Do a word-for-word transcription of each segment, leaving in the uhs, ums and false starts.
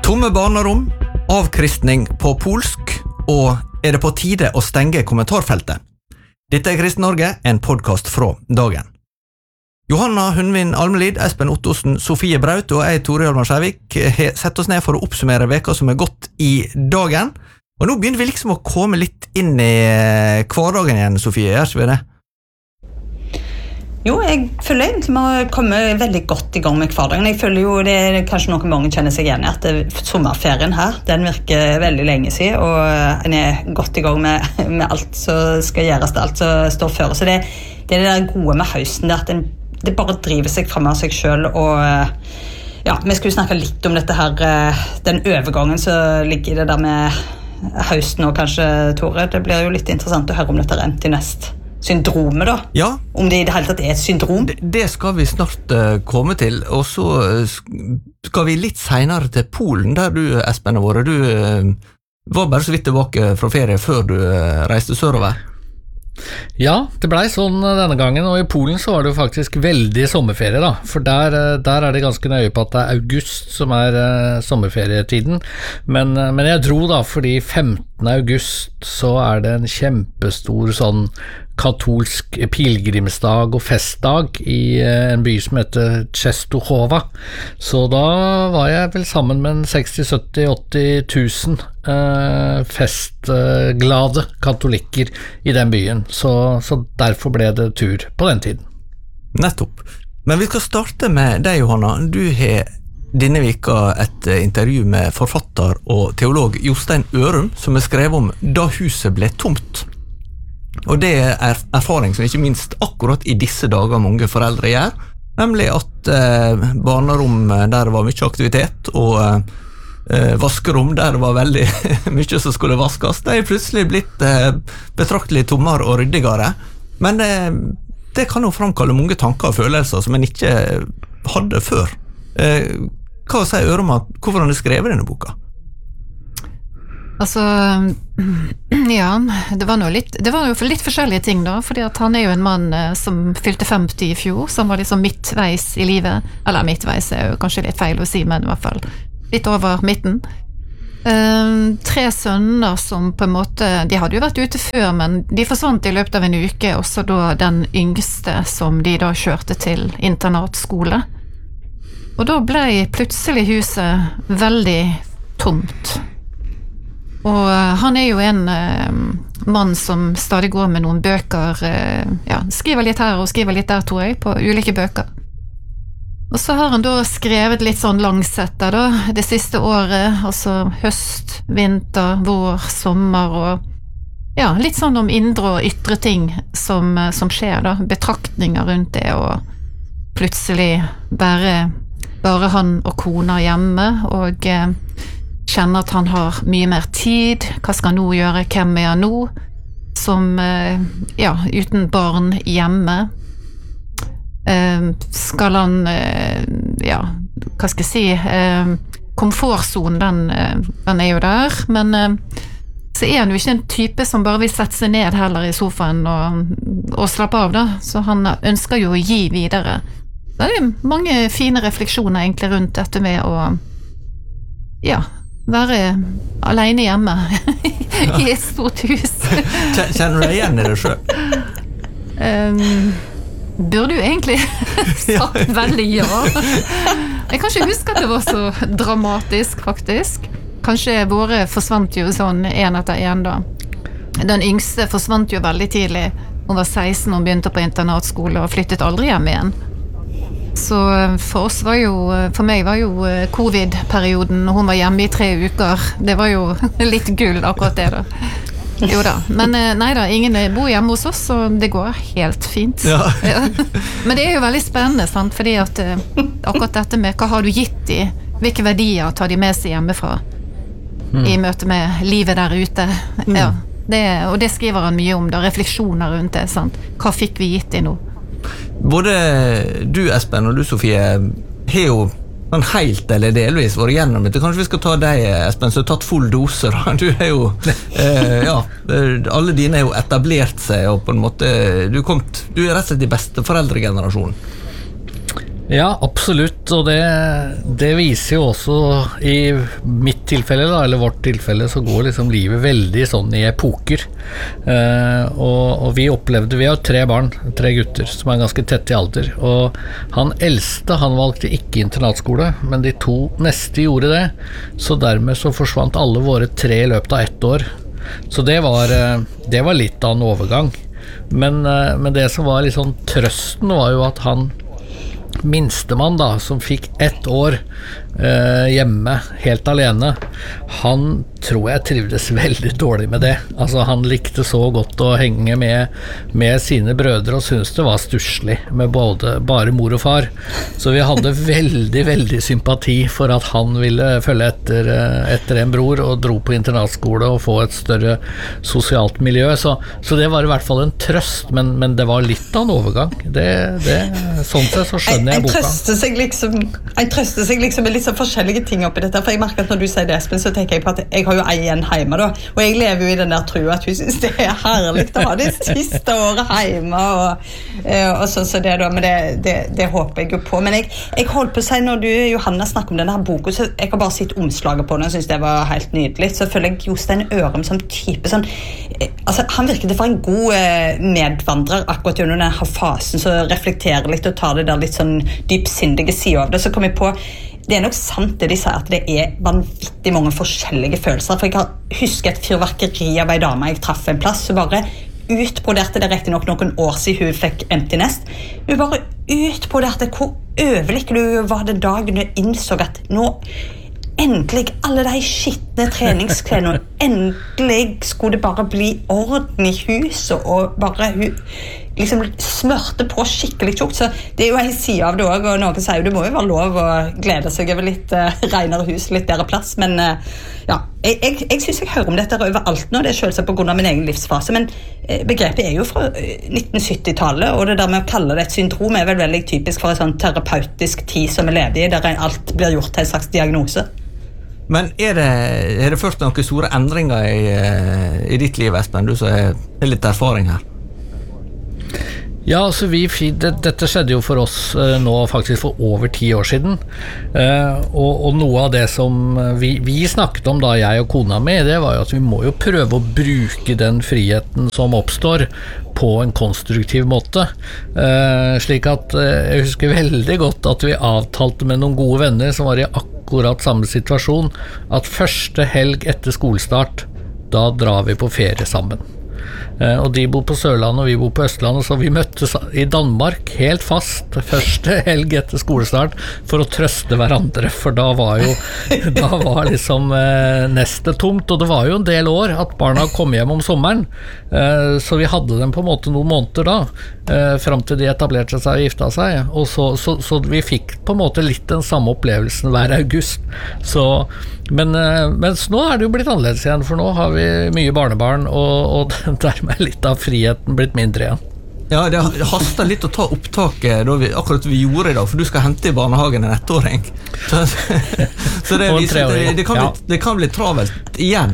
Tomme barnerom, avkristning på polsk, og er det på tide å stenge kommentarfeltet? Dette er Kristen Norge, en podcast fra Dagen. Johanna Hundvin Almelid, Espen Ottosen, Sofie Braut og jeg, Tore Hjalmar Skjærvik, har sett oss ned for å oppsummere veka som er gått i Dagen. Og nå begynner vi liksom å komme litt inn i hverdagen igjen, Sofie, gjør ikke vi det? Jo, jeg føler egentlig vi har kommet veldig godt i gang med hverdagen. Jeg føler jo, det er kanskje noe mange kjenner seg igjen i, at det, sommerferien her, den virker veldig lenge siden, og en er godt i gang med, med alt som skal gjøres, alt som står før. Så det, det er det der gode med høsten, det at en, det bare driver seg frem av seg selv, og ja, vi skal jo snakke litt om dette her, den overgangen som ligger i det der med høsten, og kanskje, Tore, det blir jo litt interessant å høre om dette rent til nest. Syndromet da? Ja. Om det i det hele tatt er et syndrom? Det, det skal vi snart uh, komme til, og så skal vi litt senere til Polen, der du, Espen, har vært. Du uh, var bare så vidt tilbake fra ferie før du uh, reiste sørover. Ja, det ble sånn denne gangen, og i Polen så var det jo faktisk veldig sommerferie da, for der, der er det ganske nøye på at det er august som er uh, sommerferietiden, men, uh, men jeg dro da, fordi femtende august så er det en kjempestor sånn katolsk pilgrimsdag og festdag i uh, en by som heter Częstochowa, så da var jeg vel sammen med en seksti, sytti, åtti tusen uh, festglade uh, katolikker i den byen. Så, så derfor ble det tur på den tiden. Nettopp. Men vi skal starte med deg, Johanna. Du har denne veka et intervju med forfatter og teolog Jostein Ørum, som har skrevet om da huset ble tomt. Og det er erfaring som ikke minst akkurat i disse dager mange foreldre gjør, nemlig at eh, barnerom der det var mye aktivitet, og eh, vaskerom der det var veldig mye som skulle vaskes, det er plutselig blitt eh, betraktelig tommere og ryddigere. Men eh, det kan jo framkalle mange tanker og følelser som en ikke hadde før. Eh, hva sier Ørum at hvorfor han har skrevet denne boka? Altså, ja, det var, noe litt, det var jo litt forskjellige ting da, fordi at han er jo en mann eh, som fylte femti i fjor, som var liksom midtveis i livet, eller midtveis er jo kanskje litt feil å si, men i hvert fall litt over midten. Uh, tre sønner som på en måte, de hadde jo vært ute før, men de forsvant i løpet av en uke, også da den yngste som de da kjørte til internatskole. Og da ble plutselig huset veldig tomt. Og han er jo en uh, mann som stadig går med noen bøker, uh, ja, skriver litt her og skriver litt der, tror jeg, på ulike bøker. Og så har han da skrevet litt sånn langsetter da, det siste året, altså høst, vinter, vår, sommer, og ja, litt sånn om indre og ytre ting som, som skjer da, betraktninger rundt det, og plutselig bare, bare han og kona hjemme, og uh, kjenner at han har mye mer tid, hva skal han nå gjøre, hvem er han nå, som, ja, uten barn hjemme. Skal han, ja, hva skal jeg si, komfortzonen, den, den er jo der, men så er han jo ikke en type som bare vil sette seg ned heller i sofaen og, og slappe av da, så han ønsker jo å gi videre. Det er mange fine refleksjoner egentlig rundt dette med å, ja, være alene hjemme i et stort hus. Kjenner du deg igjen i det selv? Um, burde jo egentlig sagt veldig ja. Jeg kan ikke huske at det var så dramatisk, faktisk. Kanskje våre forsvant jo sånn en etter en da. Den yngste forsvant jo veldig tidlig. Hun var seksten og begynte på internatskole og flyttet aldri hjem igjen. Så for oss var jo, for meg var jo covid-perioden, og hun var hjemme i tre uker. Det var jo litt gull akkurat det da. Jo da, men nei da, ingen bor hjemme hos oss, så det går helt fint. Ja. Men det er jo veldig spennende, sant? Fordi at akkurat dette med hva har du gitt de, hvilke verdier tar de med seg hjemmefra mm. i møte med livet der ute. Mm. Ja, det, og det skriver han mye om da, refleksjoner rundt det, sant? Hva fikk vi gitt de nå? Både du, Espen, og du, Sofie, har jo sånn helt eller delvis vært gjennom dette. Kanskje vi skal ta deg, Espen, som har tatt full doser. Du er jo, eh, ja, alle dine har jo etablert seg, og på en måte, du, kom, du er rett og slett i besteforeldregenerasjonen. Ja, absolutt, og det, det viser jo også i mitt tilfelle, da, eller vårt tilfelle, så går liksom livet veldig sånn i epoker. Eh, og, og vi opplevde, vi har tre barn, tre gutter, som er ganske tett i alder, og han eldste, han valgte ikke internatskole, men de to neste gjorde det, så dermed så forsvant alle våre tre i løpet av ett år. Så det var, det var litt av en overgang. Men, men det som var litt sånn trøsten var jo at han minstemann da, som fikk ett år eh, hjemme, helt alene, han tror jeg trivdes veldig dårlig med det. Altså, han likte så godt å henge med, med sine brødre og syntes det var stusslig med både, bare mor og far. Så vi hadde veldig, veldig sympati for at han ville følge etter, etter en bror og dro på internatskole og få et større sosialt miljø. Så, så det var i hvert fall en trøst, men, men det var litt av en overgang. Det, det, sånn sett så skjønner jeg boka. Jeg trøster seg liksom, jeg trøster seg liksom med litt så forskjellige ting oppi dette, for jeg merker at når du sier det, Espen, så tenker jeg på at jeg har jo ei igjen hjemme da, og jeg lever jo i den der trua at hun synes det er herlig å ha det siste året hjemme, og, og sånn så det da, men det, det, det håper jeg jo på. Men jeg, jeg holdt på å si, når du, Johanna, snakker om denne her boka, så jeg har bare sett omslaget på den, og synes det var helt nydelig, så føler jeg Jostein Ørum som type sånn, altså han virker det for en god medvandrer akkurat gjennom denne fasen, så reflekterer litt og tar det der litt sånn dypsindige siden av det. Så kom jeg på, det er nok sant det de sier, at det er vanvittig mange forskjellige følelser, for jeg har husket et fyrverkeri av en dame jeg traff en plass, så bare utbroderte det riktig nok noen år siden hun fikk empty nest. Hun bare utbroderte hvor overlykkelig du var den dagen du innså at nå endelig, alle de skittne treningsklærne, endelig skulle det bare bli orden i huset, og bare hun liksom smørte på skikkelig tjukt, så det er jo en side av det også, og noen sier jo det må jo være lov å glede seg over litt uh, renere hus, litt bedre plass, men uh, ja, jeg, jeg, jeg synes jeg hører om dette overalt nå, det er selvsagt på grunn av min egen livsfase, men uh, begrepet er jo fra nitten sytti-tallet, og det der med å kalle det et syndrom er vel veldig typisk for en sånn terapeutisk tid som er ledig, der alt blir gjort til en slags diagnose. Men er det, er det først noen store endringer i, i ditt liv, Espen, du som har litt erfaring her? Ja, altså vi, det, dette skjedde jo for oss eh, nå faktisk for over ti år siden, eh, og, og noe av det som vi, vi snakket om da, jeg og kona mi, det var jo at vi må jo prøve å bruke den friheten som oppstår på en konstruktiv måte, eh, slik at eh, jeg husker veldig godt at vi avtalte med noen gode venner som var i akkurat samme situasjon, at første helg etter skolestart, da drar vi på ferie sammen. Uh, og de bor på Sørlandet og vi bor på Østlandet, så vi møttes i Danmark helt fast første helg etter skolestart for å trøste hverandre, for da var jo da var liksom uh, nestet tomt, og det var jo en del år at barna kom hjem om sommeren, uh, så vi hadde dem på en måte noen måneder da, uh, frem til de etablerte seg og gifta seg, og så, så, så vi fikk på en måte litt den samme opplevelsen hver august, så Men, mens nå er det jo blitt annerledes igjen, for nå har vi mye barnebarn, og, og dermed er litt av friheten blitt mindre igjen. Ja, det haster litt å ta opptaket da vi, akkurat vi gjorde i dag, for du skal hente i barnehagen en ettåring. Så, så det, viser, det, det, kan bli, det kan bli travelt igjen.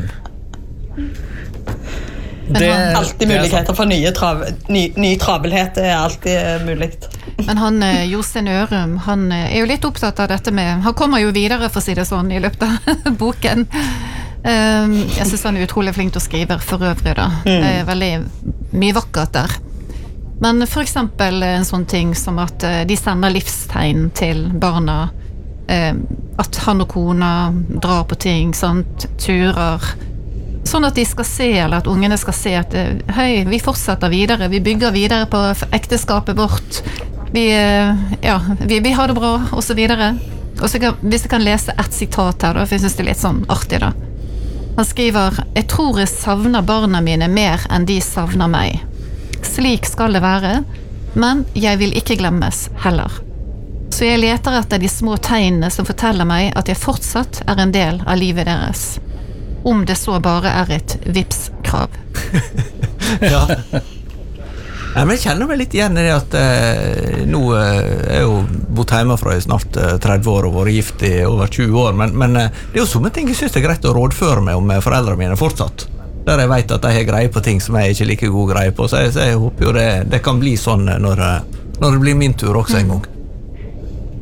Det er alltid muligheter for nye trav, ny, ny travelhet, er alltid mulig. Men han, Jostein Ørum, han er jo litt opptatt av dette med, han kommer jo videre for å si det sånn i løpet av boken. Jeg synes han er utrolig flink til å skrive for øvrig da. Det er veldig mye vakkert der. Men for eksempel en sånn ting som at de sender livstegn til barna, at han og kona drar på ting, sant? Turer, sånn at de skal se, eller at ungene skal se at hei, vi fortsetter videre, vi bygger videre på ekteskapet vårt, vi, ja, vi, vi har det bra, og så videre. Og så kan, hvis jeg kan lese et sitat her da, for jeg synes det er litt sånn artig da. Han skriver, jeg tror jeg savner barna mine mer enn de savner meg. Slik skal det være, men jeg vil ikke glemmes heller. Så jeg leter etter de små tegnene som forteller meg at jeg fortsatt er en del av livet deres. Om det så bare er et vipskrav. Ja. Ja, men jeg kjenner meg litt igjen i det at eh, nå eh, er jeg jo bodd hjemme fra i snart eh, tretti år og vært gift i over tjue år, men, men eh, det er jo somme ting jeg synes det er greit å rådføre meg om med foreldrene mine fortsatt. Der jeg vet at de har greie på ting som jeg ikke like god greie på, så jeg, så jeg håper jo det, det kan bli sånn når, når det blir min tur også en gang.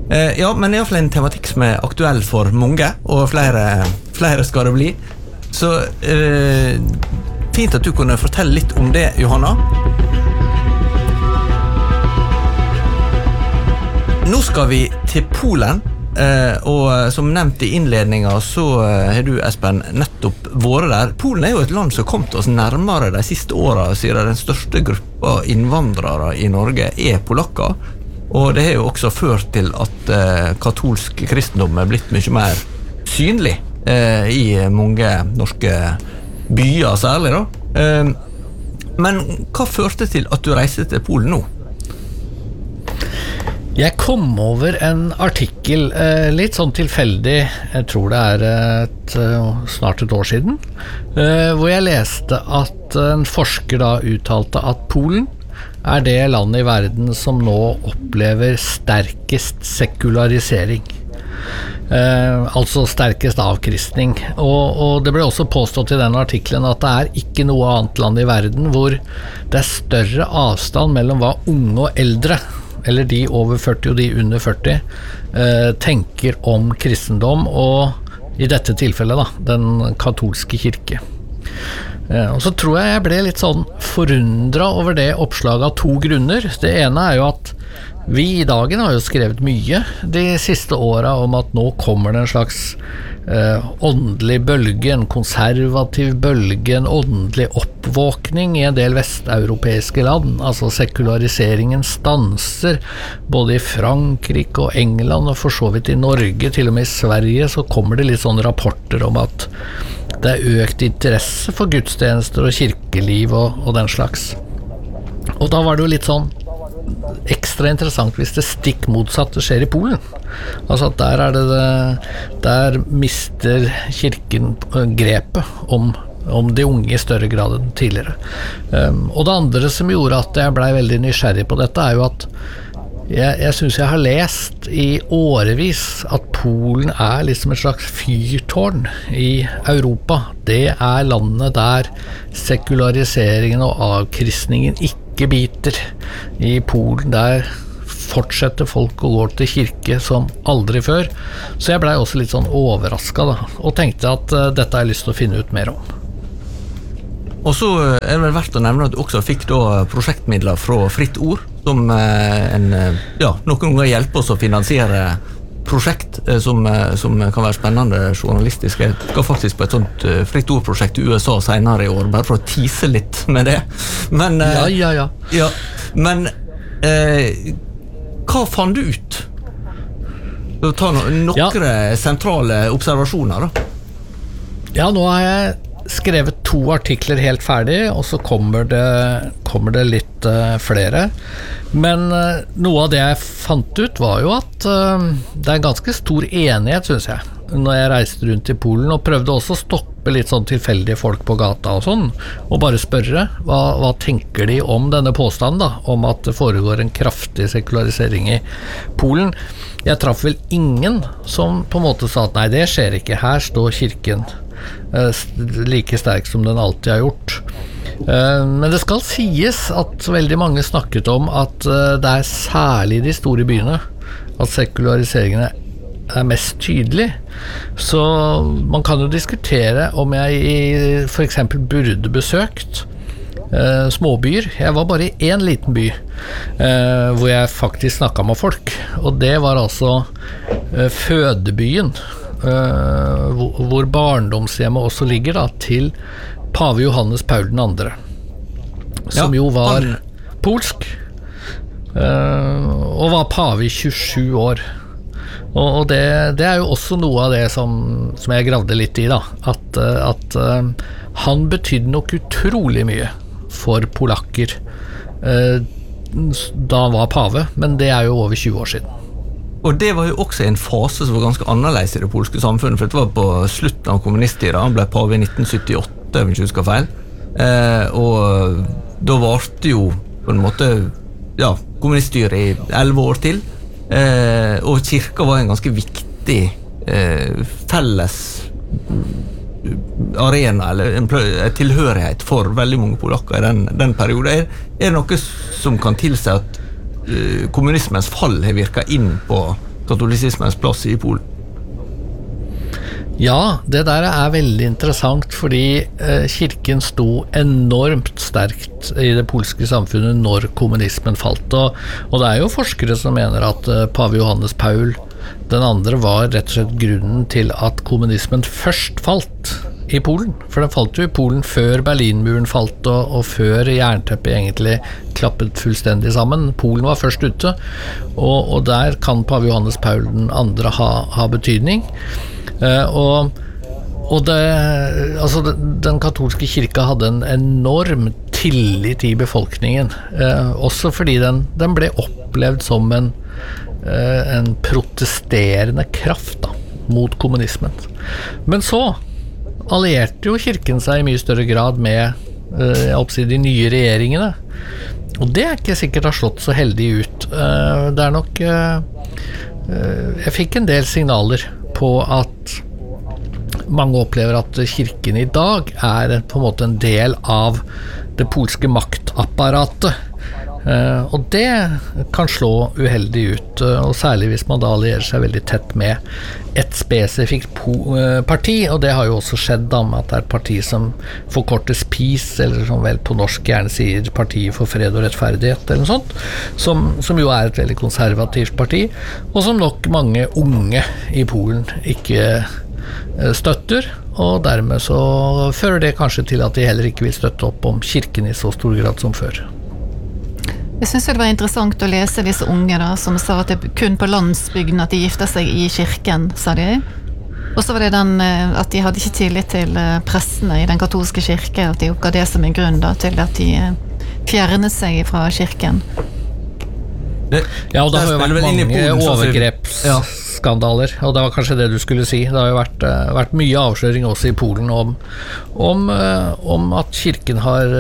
Eh, ja, men i hvert fall en tematikk som er aktuell for mange, og flere, flere skal det bli. Så eh, fint at du kunne fortelle litt om det, Johanna. Nå skal vi til Polen, eh, og som nevnt i innledningen så eh, har du, Espen, nettopp vært der. Polen er jo et land som kom til oss nærmere de siste årene, siden den største gruppa innvandrere i Norge er polakker. Og det har jo også ført til at eh, katolsk kristendom er blitt mye mer synlig eh, i mange norske byer særlig da. Eh, men hva førte til at du reiste til Polen nå? Jeg kom over en artikkel, eh, litt sånn tilfeldig, jeg tror det er et, snart et år siden, eh, hvor jeg leste at en forsker da uttalte at Polen er det landet i verden som nå opplever sterkest sekularisering. Eh, altså sterkest avkristning. Og, og det ble også påstått i den artikkelen at det er ikke noe annet land i verden hvor det er større avstand mellom hva unge og eldre, eller de over førti og de under førti, eh, tenker om kristendom, og i dette tilfellet da, den katolske kirke. Eh, og så tror jeg jeg ble litt sånn forundret over det oppslaget av to grunner. Det ene er jo at vi i dagen har jo skrevet mye de siste årene om at nå kommer det en slags eh, åndelig bølge, en konservativ bølge, en åndelig oppvåkning i en del vesteuropeiske land. Altså sekulariseringen stanser både i Frankrike og England, og for så vidt i Norge, til og med i Sverige, så kommer det litt sånne rapporter om at det er økt interesse for gudstjenester og kirkeliv og, og den slags. Og da var det jo litt sånn ekstra interessant hvis det stikk motsatte skjer i Polen. Altså at der er det, det der mister kirken grepet om, om de unge i større grad enn tidligere. Um, og det andre som gjorde at jeg ble veldig nysgjerrig på dette er jo at jeg, jeg synes jeg har lest i årevis at Polen er liksom et slags fyrtårn i Europa. Det er landet der sekulariseringen og avkristningen ikke biter. I Polen der fortsetter folk å gå til kirke som aldri før. Så jeg ble også litt sånn overrasket da, og tenkte at uh, dette har jeg lyst til å finne ut mer om. Og så er det vel verdt å nevne at du også fikk da prosjektmidler fra Fritt Ord, som en, ja, noen ganger hjelper oss å finansiere prosjekt som, som kan være spennende journalistisk. Jeg skal faktisk på et sånt Fritt Ord-prosjekt i U S A senere i år, bare for å tease litt med det. Men, ja, ja, ja. ja men eh, hva fant du ut? Du tar no noen ja. sentrale observasjoner da. Ja, nå har jeg skrevet to artikler helt ferdig, og så kommer det, kommer det litt uh, flere. Men uh, noe av det jeg fant ut var jo at uh, det er ganske stor enighet, synes jeg, når jeg reiste rundt i Polen, og prøvde også å stoppe litt sånn tilfeldige folk på gata og sånn, og bare spørre, hva, hva tenker de om denne påstanden da, om at det foregår en kraftig sekularisering i Polen. Jeg traff vel ingen som på en måte sa at nei, det skjer ikke, her står kirken like sterk som den alltid har gjort. Men det skal sies at veldig mange snakket om at det er særlig i de store byene at sekulariseringen er mest tydelig. Så man kan jo diskutere om jeg for eksempel burde besøkt småbyer. Jeg var bare i en liten by hvor jeg faktisk snakket med folk, og det var altså fødebyen Uh, hvor barndomshjemmet også ligger da, til pave Johannes Paul den andre, som ja, jo var han... polsk uh, og var pave i tjuesju år, og, og det, det er jo også noe av det som, som jeg gravde litt i da, at, at uh, han betydde nok utrolig mye for polakker uh, da han var pave, men det er jo over tjue år siden. Og det var jo også en fase som var ganske annerledes i det polske samfunnet, for det var på slutten av kommunisttiden. Han ble pave i nitten syttiåtte, om jeg ikke husker feil. Eh, og da varte jo på en måte ja, kommuniststyret i elleve år til, eh, og kirka var en ganske viktig eh, felles arena, eller en tilhørighet for veldig mange polakker i den, den perioden. Er, er det noe som kan tilse at kommunismens fall har virket inn på katolisismens plass i Polen? Ja, det der er veldig interessant, fordi eh, kirken sto enormt sterkt i det polske samfunnet når kommunismen falt, og, og det er jo forskere som mener at eh, pave Johannes Paul den andre var rett og slett grunnen til at kommunismen først falt i Polen, for den falt jo i Polen før Berlinmuren falt, og, og før jernteppet egentlig klappet fullstendig sammen. Polen var først ute, og, og der kan pave Johannes Paul den andre ha, ha betydning. Uh, og, og det, altså den katolske kirka hadde en enorm tillit i befolkningen, uh, også fordi den, den ble opplevd som en, uh, en protesterende kraft da, mot kommunismen. Men så allierte jo kirken seg i mye større grad med uh, jeg oppsier, de nye regjeringene, og det er ikke sikkert har slått så heldig ut. Uh, det er nok uh, uh, jeg fikk en del signaler på at mange opplever at kirken i dag er på en måte en del av det polske maktapparatet, uh, og det kan slå uheldig ut, uh, og særlig hvis man da allierer seg veldig tett med et spesifikt po- uh, parti, og det har jo også skjedd da med at det er et parti som forkortes PiS, eller som vel på norsk gjerne sier Partiet for fred og rettferdighet eller noe sånt, som, som jo er et veldig konservativt parti, og som nok mange unge i Polen ikke uh, støtter, og dermed så fører det kanskje til at de heller ikke vil støtte opp om kirken i så stor grad som før. Jeg synes det var interessant å lese disse unge da, som sa at det kun på landsbygden at de gifter seg i kirken, sa de. Og så var det den at de hadde ikke tillit til prestene i den katolske kirke, at de oppga det som en grunn da, til at de fjernet seg fra kirken. Det, ja, og det har jo vært mange overgrepsskandaler, og det var kanskje det du skulle si. Det har jo vært, uh, vært mye avsløring også i Polen om, om, uh, om at kirken har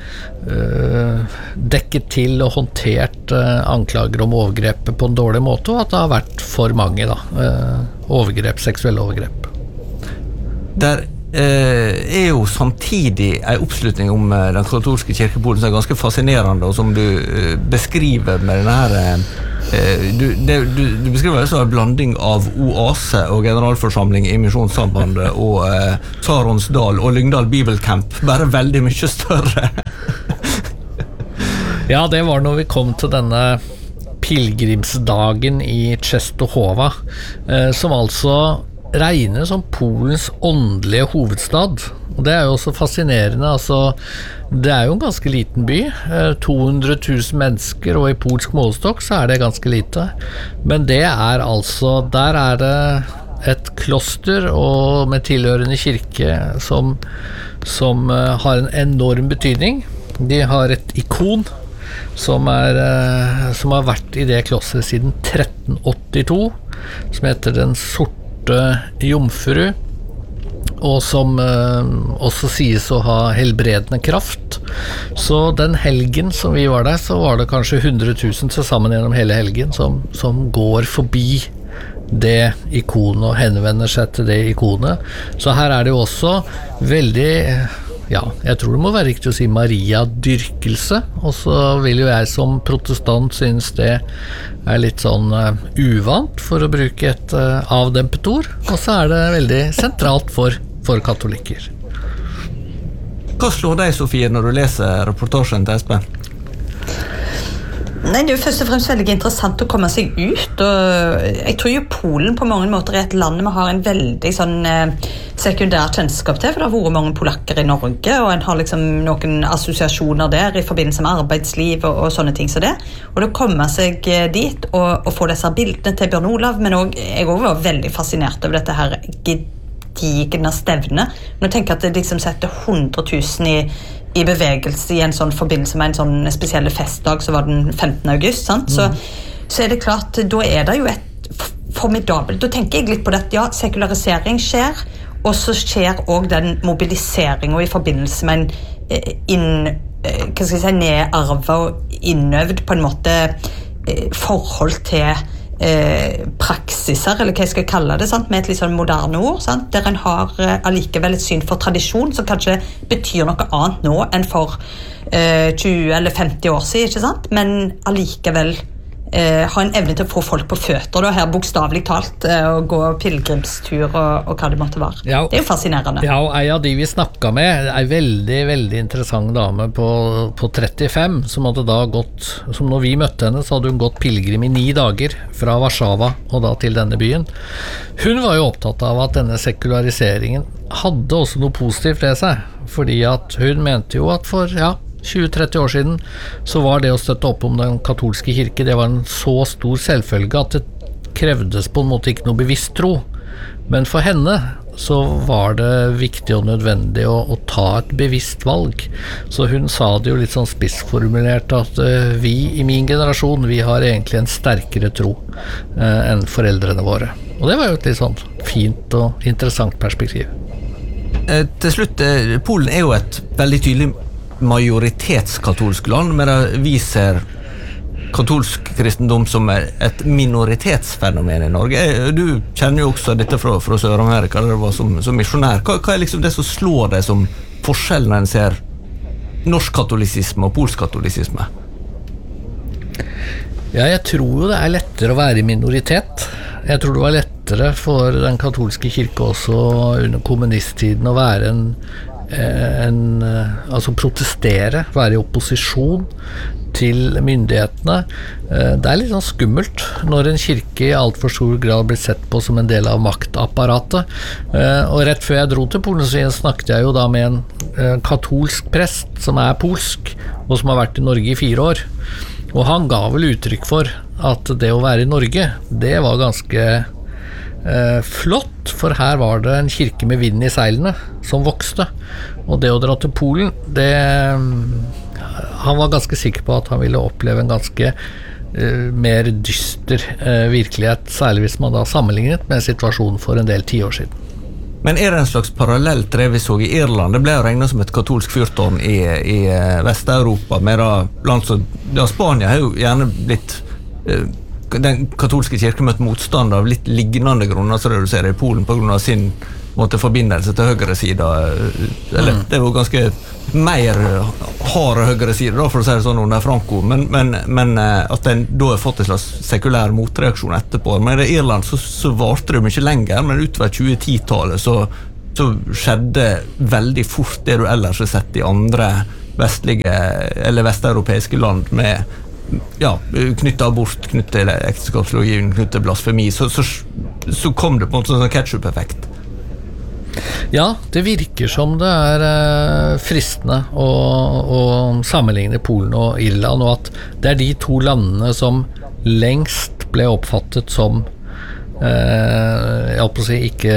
uh, dekket til og håndtert uh, anklager om overgrep på en dårlig måte, og at det har vært for mange da, uh, overgrep, seksuelle overgrep. Der eh, er jo samtidig en oppslutning om eh, den katolske kirkepolen som er ganske fascinerende, og som du eh, beskriver med denne her eh, du, det, du, du beskriver det som en blanding av oase og generalforsamling i Misjonssambandet og eh, Saronsdal og Lyngdal Bibelcamp, bare veldig mye større. Ja, det var når vi kom til denne pilgrimsdagen i Częstochowa, eh, som altså regnes som Polens åndelige hovedstad, og det er jo også fascinerende. Altså, det er jo en ganske liten by, to hundre tusen mennesker, og i polsk målestokk så er det ganske lite, men det er altså, der er det et kloster og med tilhørende kirke som, som uh, har en enorm betydning. De har et ikon som, er, uh, som har vært i det klosteret siden tretten åttito, som heter Den sorte jomfru, og som eh, også sies å ha helbredende kraft. Så den helgen som vi var der, så var det kanskje hundre tusen til sammen gjennom hele helgen som, som går forbi det ikonet og henvender seg til det ikonet. Så her er det jo også veldig, ja, jeg tror det må være riktig å si Maria-dyrkelse, og så vil jo jeg som protestant synes det er litt sånn uh, uvant, for å bruke et uh, avdempet ord, og så er det veldig sentralt for, for katolikker. Hva slår deg, Sofie, når du leser reportasjen til Espen? Nei, det er jo først og fremst veldig interessant å komme seg ut, og jeg tror jo Polen på mange måter er et land vi har en veldig sånn eh, sekundær kjennskap til, for det har vært mange polakker i Norge, og en har liksom noen assosiasjoner der i forbindelse med arbeidsliv og, og sånne ting som det, og da komme seg dit og, og få disse bildene til Bjørn Olav, men også, jeg også var veldig fascinert over dette her gedigne stevne. Nå tenker jeg at det liksom setter hundre tusen i i bevegelse i en sånn forbindelse med en sånn spesielle festdag, så var den femtende august, sant? Så, mm. så er det klart, da er det jo et formidabelt, da tenker jeg litt på det at ja, sekularisering skjer, og så skjer også den mobiliseringen i forbindelse med en inn, hva skal jeg si, nedarvet og innøvd på en måte forhold til Eh, praksiser, eller hva jeg skal kalle det, sant? Med et litt sånn moderne ord, sant? Der en har eh, allikevel et syn for tradisjon som kanskje betyr noe annet nå enn for eh, tjue eller femti år siden, ikke sant? Men allikevel eh, ha en evne til å få folk på føtter, da, her bokstavelig talt, eh, og gå pilgrimstur og, og hva det måtte være. Ja, det er jo fascinerende. Ja, og en av de vi snakket med, en veldig, veldig interessant dame på, på trettifem, som hadde da gått, som når vi møtte henne, så hadde hun gått pilgrim i ni dager fra Warszawa og da til denne byen. Hun var jo opptatt av at denne sekulariseringen hadde også noe positivt ved seg, fordi at hun mente jo at for, ja, tjue til tretti år siden så var det å støtte opp om den katolske kirke, det var en så stor selvfølge at det krevdes på en måte ikke noe bevisst tro, men for henne så var det viktig og nødvendig å, å ta et bevisst valg. Så hun sa det jo litt sånn spissformulert at uh, vi i min generasjon, vi har egentlig en sterkere tro uh, enn foreldrene våre. Og det var jo et litt sånn fint og interessant perspektiv. Eh, til slutt, eh, Polen er jo et veldig tydelig majoritetskatolsk land, men vi ser katolsk kristendom som et minoritetsfenomen i Norge. Du kjenner jo også dette fra, fra Sør-Amerika, der du var som, som misjonær. Hva, hva er liksom det som slår deg som forskjell når en ser norsk katolisisme og polsk katolisisme? Ja, jeg tror jo det er lettere å være i minoritet. Jeg tror det var lettere for den katolske kirke også under kommunisttiden å være en, en altså protestere, være i opposisjon til myndighetene. Det er litt sånn skummelt når en kirke i alt for stor grad blir sett på som en del av maktapparatet. Og rett før jeg dro til Polen så snakket jeg jo da med en katolsk prest som er polsk og som har vært i Norge i fire år. Og han ga vel uttrykk for at det å være i Norge, det var ganske eh, flott, for her var det en kirke med vind i seilene som vokste. Og det å dra til Polen, det, han var ganske sikker på at han ville oppleve en ganske eh, mer dyster eh, virkelighet, særlig hvis man da sammenlignet med situasjonen for en del tiår siden. Men er det en slags parallell til det vi så i Irland? Det ble jo regnet som et katolsk fyrtårn i, i Vest-Europa, med da land som da Spania har jo gjerne blitt eh, den katolske kirken møtt motstand av litt lignende grunner som det du ser i Polen på grunn av sin måte, forbindelse til høyre side, eller mm. det er jo ganske mer harde høyre side da, for å si det sånn under Franco, men, men, men at den da har fått en slags sekulær motreaksjon etterpå. Men i Irland så, så varte det mye lenger, men utover tjue ti-tallet så, så skjedde veldig fort det du ellers har sett i andre vestlige eller vesteuropeiske land med ja, knyttet abort, knyttet ekteskapslovgivning, knyttet blasfemi, så, så, så kom det på en sånn ketchup-effekt. Ja, det virker som det er eh, fristende å, å sammenligne Polen og Irland, og at det er de to landene som lengst ble oppfattet som eh, jeg holdt på å si ikke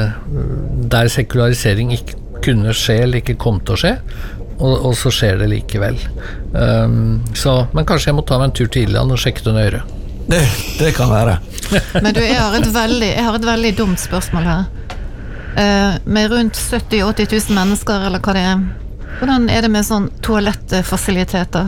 der sekularisering ikke kunne skje eller ikke kom til å skje, og, og så skjer det likevel. Um, så, men kanskje jeg må ta meg en tur til Irland og sjekke det nøyere. Det, det kan være. Men du, jeg har et veldig, jeg har et veldig dumt spørsmål her. Uh, med rundt sytti til åtti tusen mennesker, eller hva det er. Hvordan er det med sånn toalettfasiliteter?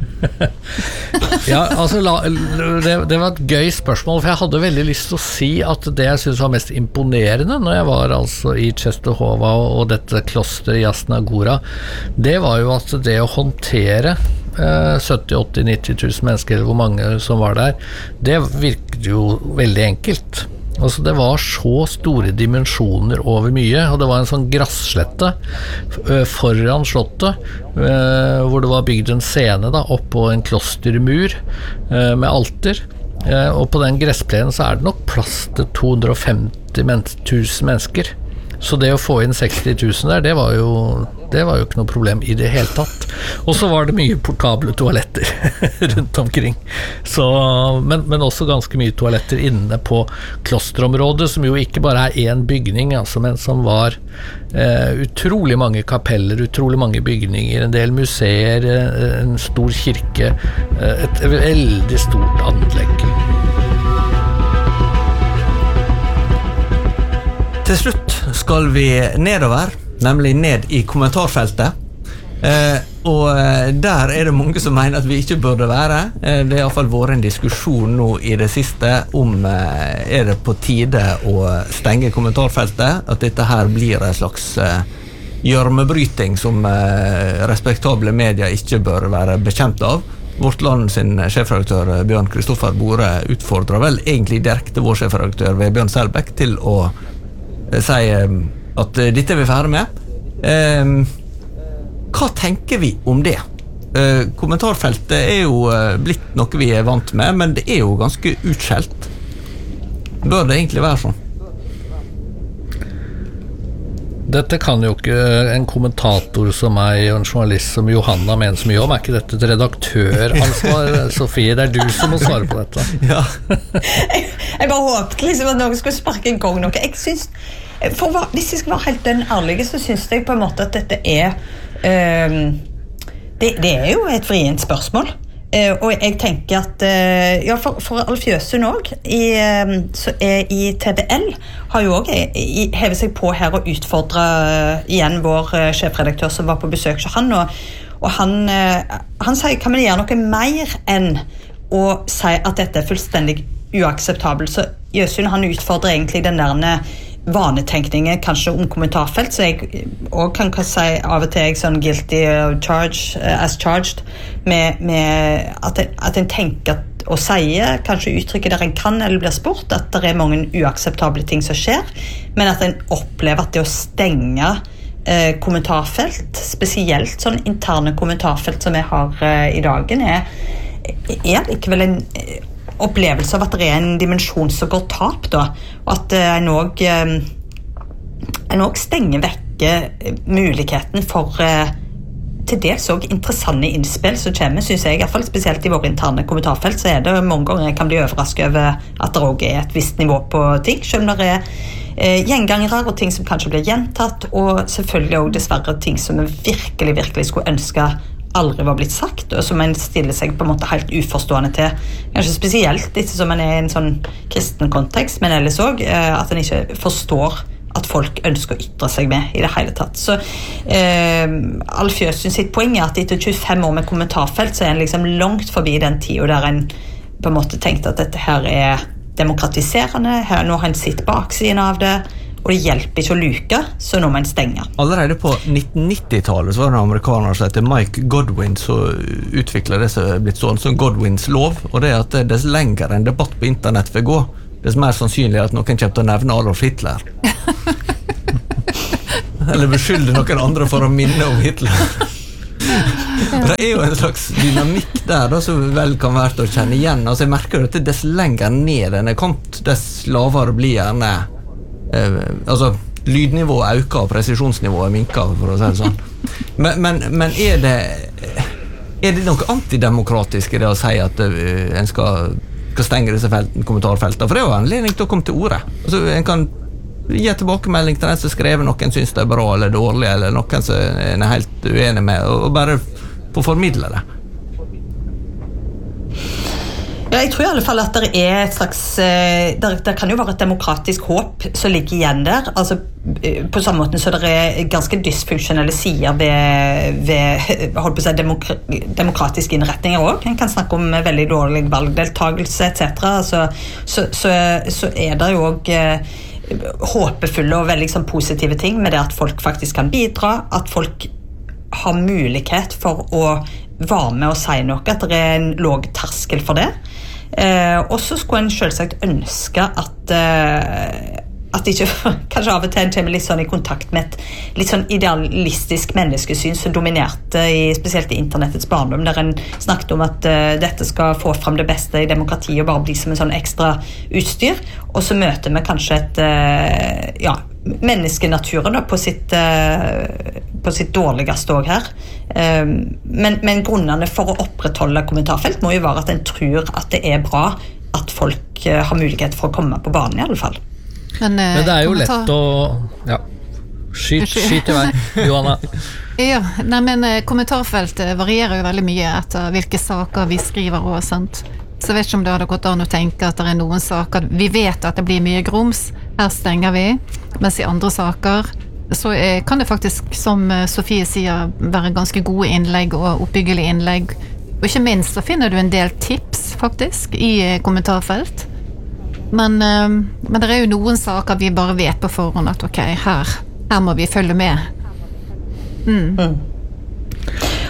Ja, altså la, det, det var et gøy spørsmål, for jeg hadde veldig lyst til å si at det jeg synes var mest imponerende når jeg var altså i Czestochowa og, og dette klosteret i Jasna Góra, det var jo at det å håndtere eh, sytti, åtti, nitti tusen mennesker, eller hvor mange som var der, det virket jo veldig enkelt. Altså det var så store dimensjoner over mye, og det var en sånn grasslette foran slottet, hvor det var bygd en scene da, oppå en klostermur med alter, og på den gressplenen så er det nok plass til to hundre og femti tusen mennesker. Så det å få inn seksti tusen der, det var jo, det var jo ikke noe problem i det hele tatt. Og så var det mye portable toaletter rundt omkring. Så, men, men også ganske mye toaletter inne på klosterområdet, som jo ikke bare er en bygning, altså, men som var eh, utrolig mange kapeller, utrolig mange bygninger, en del museer, en stor kirke, et veldig stort anlegg. Til slutt skal vi nedover, nemlig ned i kommentarfeltet. Eh, og der er det mange som mener at vi ikke burde være. Eh, det har i hvert fall vært en diskusjon nå i det siste om eh, er det på tide å stenge kommentarfeltet, at dette her blir en slags eh, gjørmebryting som eh, respektable medier ikke bør være bekjent av. Vårt Land sin sjefredaktør Bjørn Kristoffer Bore utfordrer vel egentlig direkte vår sjefredaktør ved Bjørn Selbekk til å eh, si eh, at eh, dette er vi ferdig med. Eh, hva tenker vi om det? Eh, kommentarfeltet er jo eh, blitt noe vi er vant med, men det er jo ganske utskjelt. Bør det egentlig være sånn? Dette kan jo ikke en kommentator som meg og en journalist som Johanna mener så mye om. Er ikke dette et redaktøransvar, Sofie? Det er du som må svare på dette. Ja. jeg, jeg bare håpet liksom at noen skulle sparke en gang noe. Jeg synes, for å være, hvis jeg skal være helt den ærlige, så synes jeg på en måte at dette er um, det, det er jo et vrient spørsmål. Uh, og jeg tenker at uh, ja, for, for Alf Jøsund også i, um, så er i T B L har jo også hevet seg på her og utfordret uh, igjen vår uh, sjefredaktør som var på besøk til han, og, og han, uh, han sier, kan man gjøre noe mer enn å si at dette er fullstendig uakseptabelt? Så Jøsund han utfordrer egentlig den der vanetenkningen kanskje om kommentarfelt, så jeg også kan, kan si av og til jeg sånn guilty charge, uh, as charged med, med at, en, at en tenker at, og sier, kanskje uttrykker der en kan eller blir spurt, at det er mange uakseptable ting som skjer, men at en opplever at det å stenge uh, kommentarfelt, spesielt sånn interne kommentarfelt som vi har uh, i dagen, er, er likevel en opplevelse av at det er en dimensjon som går tap da, og at en også, en også stenger vekke muligheten for til det så interessante innspill som kommer, synes jeg, i hvert fall spesielt i våre interne kommentarfelt, så er det mange ganger jeg kan bli overrasket over at det også er et visst nivå på ting, selv om det er eh, gjengangere og ting som kanskje blir gjentatt, og selvfølgelig også dessverre ting som vi virkelig, virkelig skulle ønske aldri var blitt sagt, og som en stiller seg på en måte helt uforstående til. Kanskje spesielt etter som en er i en sånn kristen kontekst, men ellers også at en ikke forstår at folk ønsker å ytre seg med i det hele tatt. Så eh, Alf Jøsund sitt poeng er at etter tjuefem år med kommentarfelt, så er en liksom langt forbi den tiden der en på en måte tenkte at dette her er demokratiserende, her, nå har en sitt baksiden av det, og det hjelper ikke å luke, så nå må en stenge. Allerede på nitten nitti-tallet så var det en amerikaner som heter Mike Godwin som utviklet det som er blitt sånn som Godwins lov, og det er at dess lenger en debatt på internett vil gå, dess mer sannsynlig er at noen kommer til å nevne Adolf Hitler. Eller beskylde noen andre for å minne om Hitler. Det er jo en slags dynamikk der da, som vel kan være å kjenne igjen. Altså jeg merker at dess lenger ned en er kommet, dess lavere blir gjerne Eh, altså lydnivået øker og presisjonsnivået minker, for å si det sånn. Men, men, men er det er det noe antidemokratisk i det å si at uh, en skal, skal stenge disse felten, kommentarfeltene? For det er jo anledning til å komme til ordet. Altså, en kan gi tilbakemelding til den som skrev noen synes det er bra eller dårlig, eller noen som en er helt uenig med, og, og bare få formidle det. Ja, jeg tror i alle fall at det er et slags der, der kan jo være et demokratisk håp som ligger igjen der, altså på samme måte så det er ganske dysfunksjonelle sider ved, ved holdt på å si, demokra demokratiske innretninger også. En kan snakke om veldig dårlig valgdeltagelse et cetera. Så, så, så, så er det jo også håpefulle og veldig sånn, positive ting med det at folk faktisk kan bidra, at folk har mulighet for å være med og si noe, at det er en låg terskel for det. Eh, og så skulle en selvsagt ønske at eh, at ikke kanskje av og til en kommer litt sånn i kontakt med et litt sånn idealistisk menneskesyn som dominerte i, spesielt i internettets barndom, der en snakket om at uh, dette skal få fram det beste i demokratiet og bare bli som en sånn ekstra utstyr, og så møter vi kanskje et uh, ja, menneskenaturen da, på sitt uh, på sitt dårligste også her. Um, men, men grunnene for å opprettholde kommentarfelt må jo være at en tror at det er bra at folk uh, har mulighet for å komme på banen i alle fall. Men, uh, men det er jo lett å ja, skyt, skyt i vei, Johanna. Ja, nei, men kommentarfeltet varierer jo veldig mye etter hvilke saker vi skriver og sant. Så jeg vet ikke om det hadde gått an å tenke at det er noen saker, vi vet at det blir mye grums, her stenger vi, mens i andre saker så kan det faktisk, som Sofie sier, være ganske gode innlegg og oppbyggelige innlegg, og ikke minst så finner du en del tips faktisk i kommentarfelt. Men, men det er jo noen saker vi bare vet på forhånd at ok, her, her må vi følge med. Mm. Mm.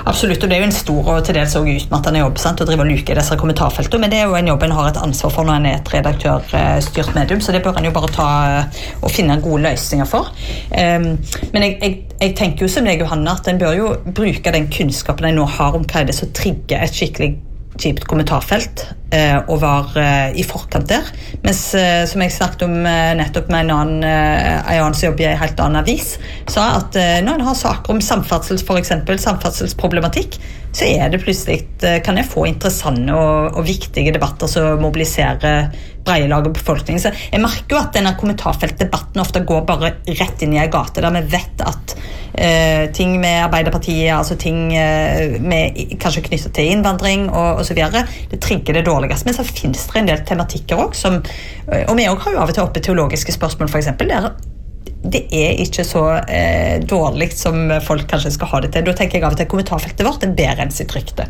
Absolutt, og det er jo en stor og til dels også utmattende jobb, sant, å drive og luke i disse kommentarfeltene, men det er jo en jobb en har et ansvar for når en er et redaktørstyrt medium, så det bør en jo bare ta og finne gode løsninger for. Um, men jeg, jeg, jeg tenker jo som deg, Johanna, at en bør jo bruke den kunnskapen en nå har om hva er det som trigger et skikkelig kjipt kommentarfelt eh, og var eh, i forkant der, mens eh, som jeg snakket om eh, nettopp med en annen, eh, en annen som jobber i en helt annen avis, sa at eh, når en har saker om samferdsels, for eksempel samferdselsproblematikk, så er det plutselig, eh, kan jeg få interessante og, og viktige debatter som mobiliserer breie lag av befolkningen. Så jeg merker jo at denne kommentarfeltdebatten ofte går bare rett inn i en gate, der vi vet at eh, ting med Arbeiderpartiet, altså ting eh, med, kanskje knyttet til innvandring og, og så videre, det trigger det dårligst. Men så finnes det en del tematikker også, som, og vi også har jo av og til oppe teologiske spørsmål, for eksempel, der det er ikke så eh, dårlig som folk kanskje skal ha det til. Da tenker jeg av og til kommentarfeltet vårt er bedre enn sitt rykte.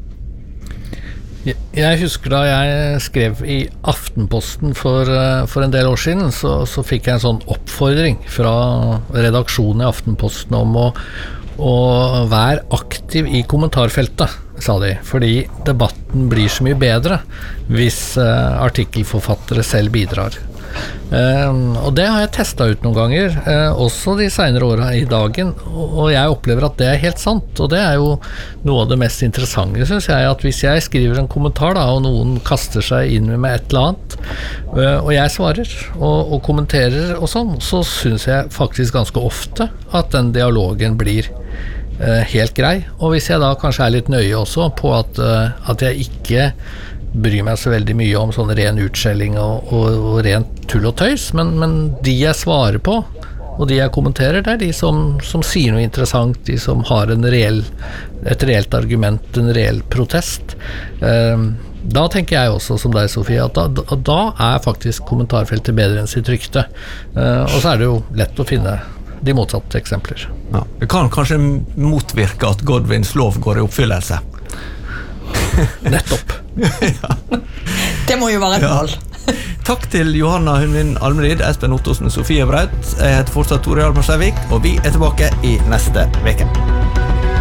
Jeg husker da jeg skrev i Aftenposten for, for en del år siden, så, så fikk jeg en sånn oppfordring fra redaksjonen i Aftenposten om å, å være aktiv i kommentarfeltet, sa de, fordi debatten blir så mye bedre hvis uh, artikkelforfattere selv bidrar. Uh, og det har jeg testet ut noen ganger, uh, også de senere årene i dagen, og, og jeg opplever at det er helt sant, og det er jo noe av det mest interessante, synes jeg, at hvis jeg skriver en kommentar da, og noen kaster seg inn med et eller annet, uh, og jeg svarer og, og kommenterer og sånn, så synes jeg faktisk ganske ofte at den dialogen blir uh, helt grei, og hvis jeg da kanskje er litt nøye også på at, uh, at jeg ikke bryr meg så veldig mye om sånn ren utskjelling og, og, og rent tull og tøys, men, men de jeg svarer på, og de jeg kommenterer, det er de som, som sier noe interessant, de som har en reell, et reelt argument, en reell protest. Um, da tenker jeg også, som deg, Sofie, at da, da, da er faktisk kommentarfeltet bedre enn sitt rykte. Uh, og så er det jo lett å finne de motsatte eksempler. Ja. Det kan kanskje motvirke at Godwins lov går i oppfyllelse. Nettopp. Ja. Det må jo være et mål. Ja. Takk til Johanna Hundvin Almerid, Espen Ottosen, Sofie Braut. Jeg heter fortsatt Tore Hjalmar Sævik, og vi er tilbake i neste veke.